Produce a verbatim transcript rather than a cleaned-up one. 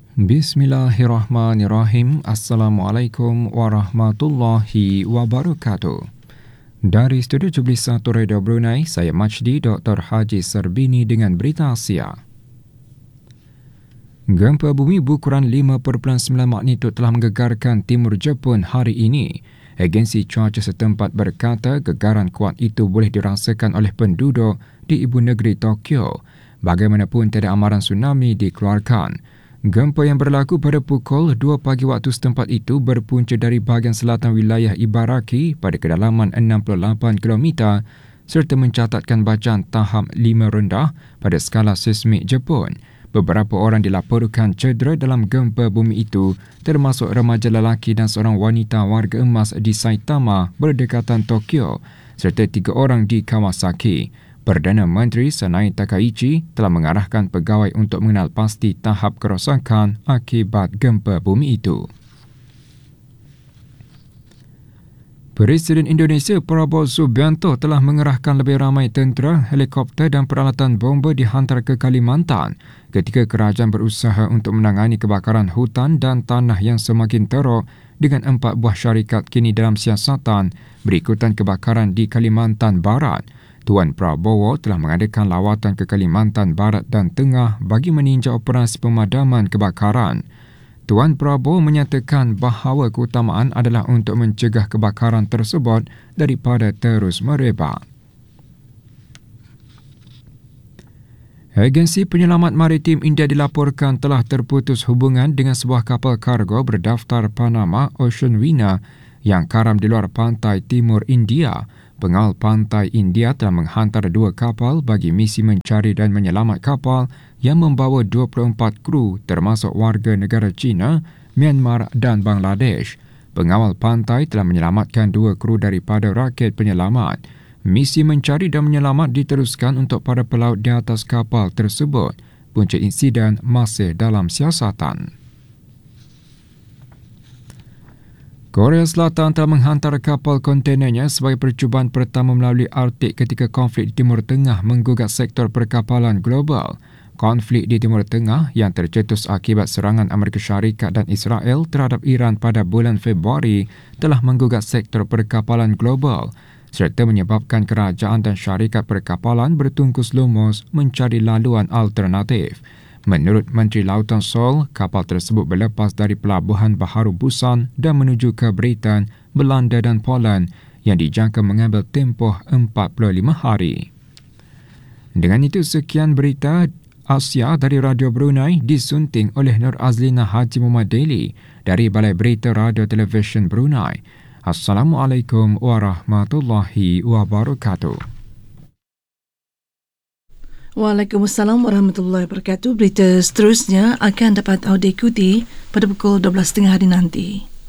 Bismillahirrahmanirrahim. Assalamualaikum warahmatullahi wabarakatuh. Dari Studio tujuh puluh satu Radio Brunei, saya Majdi Doktor Haji Serbini dengan Berita Asia. Gempa bumi berukuran lima perpuluhan sembilan magnitud telah menggegarkan timur Jepun hari ini. Agensi cuaca setempat berkata gegaran kuat itu boleh dirasakan oleh penduduk di ibu negeri Tokyo. Bagaimanapun tiada amaran tsunami dikeluarkan. Gempa yang berlaku pada pukul dua pagi waktu setempat itu berpunca dari bahagian selatan wilayah Ibaraki pada kedalaman enam puluh lapan kilometer serta mencatatkan bacaan tahap lima rendah pada skala seismik Jepun. Beberapa orang dilaporkan cedera dalam gempa bumi itu, termasuk remaja lelaki dan seorang wanita warga emas di Saitama berdekatan Tokyo serta tiga orang di Kawasaki. Perdana Menteri Sanai Takaichi telah mengarahkan pegawai untuk mengenal pasti tahap kerosakan akibat gempa bumi itu. Presiden Indonesia Prabowo Subianto telah mengerahkan lebih ramai tentera, helikopter dan peralatan bomba dihantar ke Kalimantan ketika kerajaan berusaha untuk menangani kebakaran hutan dan tanah yang semakin teruk dengan empat buah syarikat kini dalam siasatan berikutan kebakaran di Kalimantan Barat. Tuan Prabowo telah mengadakan lawatan ke Kalimantan Barat dan Tengah bagi meninjau operasi pemadaman kebakaran. Tuan Prabowo menyatakan bahawa keutamaan adalah untuk mencegah kebakaran tersebut daripada terus merebak. Agensi Penyelamat Maritim India dilaporkan telah terputus hubungan dengan sebuah kapal kargo berdaftar Panama Ocean Winner yang karam di luar pantai timur India. Pengawal pantai India telah menghantar dua kapal bagi misi mencari dan menyelamat kapal yang membawa dua puluh empat kru termasuk warga negara China, Myanmar dan Bangladesh. Pengawal pantai telah menyelamatkan dua kru daripada raket penyelamat. Misi mencari dan menyelamat diteruskan untuk para pelaut di atas kapal tersebut. Punca insiden masih dalam siasatan. Korea Selatan telah menghantar kapal kontenernya sebagai percubaan pertama melalui Arktik ketika konflik di Timur Tengah menggugat sektor perkapalan global. Konflik di Timur Tengah yang tercetus akibat serangan Amerika Syarikat dan Israel terhadap Iran pada bulan Februari telah menggugat sektor perkapalan global serta menyebabkan kerajaan dan syarikat perkapalan bertungkus lumus mencari laluan alternatif. Menurut Menteri Lautan Seoul, kapal tersebut berlepas dari pelabuhan Baharu Busan dan menuju ke Britain, Belanda dan Poland yang dijangka mengambil tempoh empat puluh lima hari. Dengan itu, sekian berita Asia dari Radio Brunei disunting oleh Nur Azlina Haji Muhammad Daily dari Balai Berita Radio Televisyen Brunei. Assalamualaikum warahmatullahi wabarakatuh. Waalaikumsalam warahmatullahi wabarakatuh. Berita seterusnya akan dapat anda ikuti pada pukul dua belas tiga puluh hari nanti.